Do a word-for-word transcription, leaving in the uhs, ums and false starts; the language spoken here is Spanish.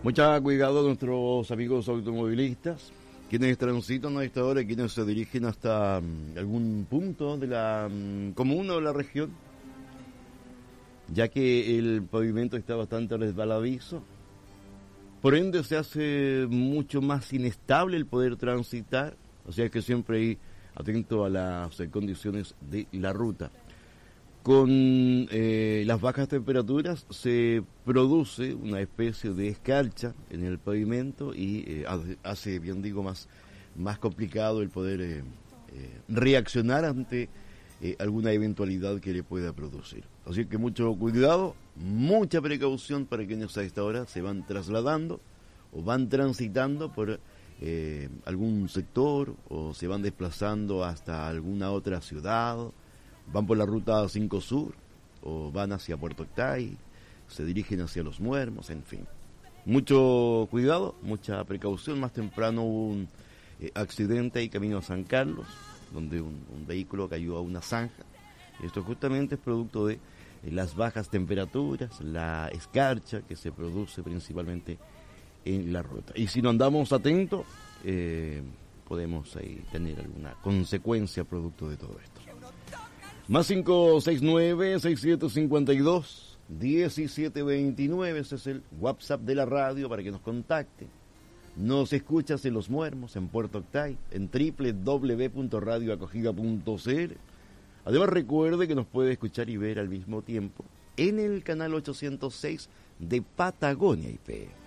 Mucha cuidado a nuestros amigos automovilistas, quienes transitan a esta hora y quienes se dirigen hasta um, algún punto de la um, comuna o de la región, ya que el pavimento está bastante resbaladizo. Por ende se hace mucho más inestable el poder transitar, o sea que siempre hay atento a las eh, condiciones de la ruta. Con eh, las bajas temperaturas se produce una especie de escarcha en el pavimento y eh, hace, bien digo, más, más complicado el poder eh, eh, reaccionar ante eh, alguna eventualidad que le pueda producir. Así que mucho cuidado, mucha precaución para quienes a esta hora se van trasladando o van transitando por eh, algún sector o se van desplazando hasta alguna otra ciudad. Van por la ruta cinco Sur o van hacia Puerto Octay, se dirigen hacia Los Muermos, en fin. Mucho cuidado, mucha precaución. Más temprano hubo un eh, accidente ahí camino a San Carlos, donde un, un vehículo cayó a una zanja. Esto justamente es producto de eh, las bajas temperaturas, la escarcha que se produce principalmente en la ruta. Y si no andamos atentos, eh, podemos ahí tener alguna consecuencia producto de todo esto. Más cinco seis nueve, seis siete cinco dos, uno siete dos nueve, ese es el WhatsApp de la radio para que nos contacte. Nos escuchas en Los Muermos, en Puerto Octay, en doble u doble u doble u punto radio acogida punto c l. Además recuerde que nos puede escuchar y ver al mismo tiempo en el canal ochocientos seis de Patagonia I P.